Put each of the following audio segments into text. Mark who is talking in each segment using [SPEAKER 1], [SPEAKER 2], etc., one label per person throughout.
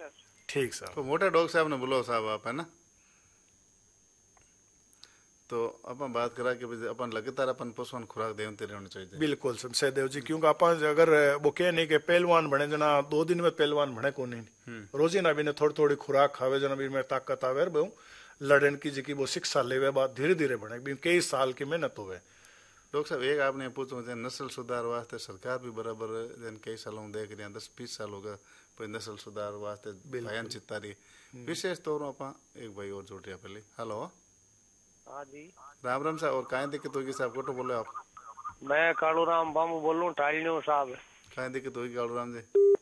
[SPEAKER 1] अच्छा अच्छा
[SPEAKER 2] ठीक साहब।
[SPEAKER 3] तो मोटे डॉक्टर साहब ने बोलो साहब आप, है ना। तो अपन बात करा कि अपन लगातार अपन पशुओं ने खुराक देते रहनी चाहिए।
[SPEAKER 2] बिल्कुल सहदेव जी, क्योंकि आप अगर वो कह नहीं कि पहलवान बने जना 2 दिन में पहलवान बने को नहीं, रोजीना भी ने थोड़ी थोड़ी खुराक खावे जना भी में ताकत आवे, बहु लड़न की जी वो शिक्षा लेवे बाद धीरे धीरे बने भी कई साल की मेहनत होवे।
[SPEAKER 3] डॉक्टर साहब एक आपने पूछो नस्ल सुधार वास्ते सरकार भी बराबर जन कई सालों देख रही 10-20 साल हो गए कोई नस्ल सुधार वास्ते बयान चित्ता रही विशेष तौर पर एक भाई और जोड़ रहा पहले। हेलो।
[SPEAKER 1] हाँ जी
[SPEAKER 3] राम राम साहब। और कहाँ दिक्कत होगी साहब, कोटो बोले आप।
[SPEAKER 1] मैं कालू राम बाबू बोल रहा हूँ टाइलियो साहब।
[SPEAKER 3] कहाँ दिक्कत होगी कालू राम जी।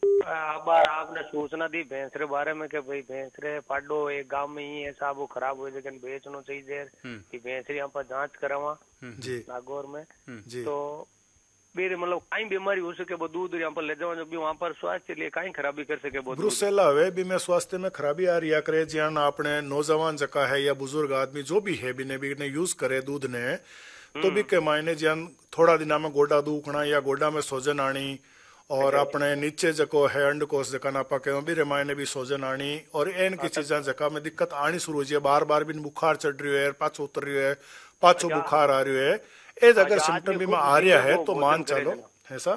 [SPEAKER 1] बार आपने सूचना दी भैंस रे बारे में कि भाई भैंस रे पाडो एक गांव में ही है साहब, वो खराब हो लेकिन बेचना चाहिए कि भैंस रे यहाँ पर जांच करावा
[SPEAKER 2] जी
[SPEAKER 1] नागौर में
[SPEAKER 2] जी।
[SPEAKER 1] तो मेरे मतलब कहीं बीमारी हो सके वो दूध यहाँ पर ले जाओ जो भी वहाँ पर स्वास्थ्य लिए कहीं खराबी कर सके वो
[SPEAKER 2] ब्रुसेला हुए भी में स्वास्थ्य में खराबी आ रही करे जियान आपने नौजवान जका है या बुजुर्ग आदमी जो भी है बिने भी ने यूज करे दूध ने तो भी के मायने जियान थोड़ा दिना में गोडा दुखना या गोडा में सोजन आनी और अपने नीचे जको है अंडकोश जका नापा के भी रेमायने भी सोजन आनी और एन की चीजा जका में दिक्कत आनी शुरू हो जाए, बार बार भी बुखार चढ़ रही है, पाछो उतर रही है, पाछो बुखार आ रही है, एज अगर सिम्टम भी में आ रहा है तो मान चलो ऐसा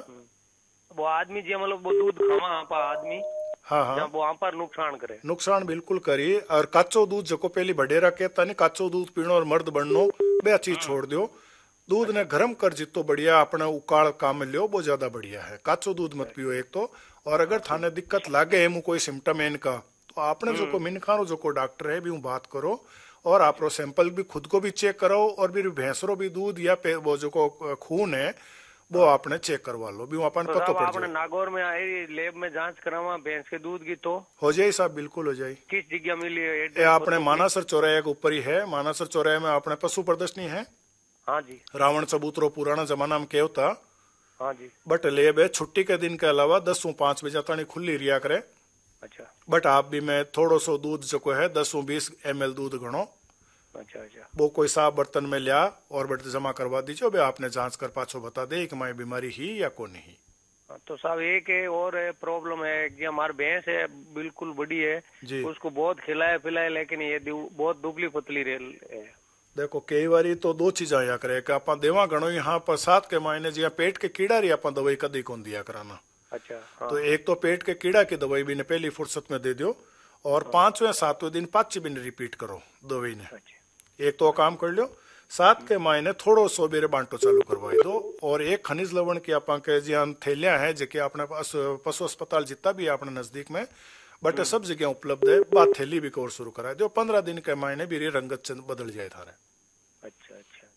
[SPEAKER 1] वो आदमी जी मतलब वो दूध खावा आदमी
[SPEAKER 2] हाँ हाँ
[SPEAKER 1] वो वहाँ पर नुकसान करे,
[SPEAKER 2] नुकसान बिल्कुल करी। और काचो दूध जको पहली बढ़ेरा कहता नहीं काचो दूध पीनो और मर्द बननो बे चीज छोड़ दियो, दूध ने गर्म कर जितो बढ़िया अपने उकाल काम में लियो वो ज्यादा बढ़िया है, काचो दूध मत पियो एक तो। और अगर थाने दिक्कत लागे है कोई सिम्टम है इनका तो आपने जो को मिनखानो जो को डॉक्टर है भी बात करो और आप सैंपल भी खुद को भी चेक करो और भी भैंसरो भी दूध या वो जो को खून है वो आपने चेक करवा लो भी अपन पता पड़ जाए।
[SPEAKER 1] नागौर में आई लैब में जांच करावा भैंस के दूध की तो हो
[SPEAKER 2] जाए साहब, बिल्कुल हो जाए।
[SPEAKER 1] किस जगह मिली
[SPEAKER 2] है आपने मानासर चौराहे के ऊपर ही है, मानासर चौराहे में अपने पशु प्रदर्शनी है।
[SPEAKER 1] हाँ जी
[SPEAKER 2] रावण सबूतरो पुराना जमाना में केव था।
[SPEAKER 1] हाँ जी
[SPEAKER 2] बट लेब है छुट्टी के दिन के अलावा 10-5 बजे तक खुली रिया करे।
[SPEAKER 1] अच्छा
[SPEAKER 2] बट आप भी मैं थोड़ो सो दूध जो है 10-20 ml दूध गणो
[SPEAKER 1] अच्छा अच्छा वो
[SPEAKER 2] कोई साफ बर्तन में लिया और बर्तन जमा करवा दीजिए बे आपने जांच कर पाछो बता दे कि माई बीमारी ही या को नहीं।
[SPEAKER 1] तो साहब एक है और प्रॉब्लम है कि हमारी भैंस है बिल्कुल बड़ी है जी। उसको बहुत खिलाया पिलाया लेकिन ये बहुत दुबली पतली है।
[SPEAKER 2] देखो कई बारी तो 2 चीजा या करे कि आप देवा गणो यहाँ पर 7 के महीने जी पेट के कीड़ा रही आप दवाई कदी कौन दिया कराना।
[SPEAKER 1] अच्छा हाँ।
[SPEAKER 2] तो एक तो पेट के कीड़ा की दवाई भी ने पहली फुर्सत में दे दियो और 5वें-7वें दिन 5 भी रिपीट करो दवाई ने। अच्छा। एक तो काम कर लो 7 के महीने थोड़ो सो बेरे बांटो चालू करवाई दो और एक खनिज लवण की आप जियान थैलियां है जेके अपने पशु अस्पताल जितना भी अपने नजदीक में बट सब जगह उपलब्ध है, बात थैली भी कोर्स शुरू करा दो 15 दिन के महीने भी रंगत बदल जाए थारे।
[SPEAKER 1] अच्छा अच्छा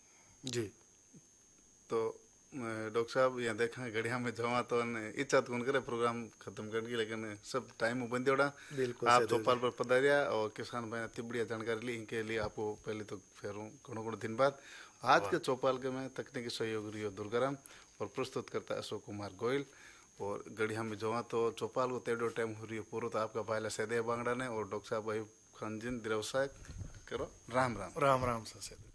[SPEAKER 3] जी। तो डॉक्टर साहब यहाँ देखा गढ़िया में जमा तो इच्छा तो करे प्रोग्राम खत्म करने की लेकिन सब टाइम बंद जोड़ा आप चौपाल पर पधारिया और किसान भाई इतनी बढ़िया जानकारी ली इनके लिए आपको पहले तो फिर घणो दिन बाद आज के चौपाल के में तकनीकी सहयोग रियो दुर्गाराम और प्रस्तुत करता अशोक कुमार गोयल और गढ़िया में जमा तो चौपाल को तेड़ो टाइम हो रही पूरा तो आपका भाई सैदेव बांगड़ा ने और डॉक्टर साहब भाई खंजिन व्यवसाय करो। राम राम।
[SPEAKER 2] राम राम सर।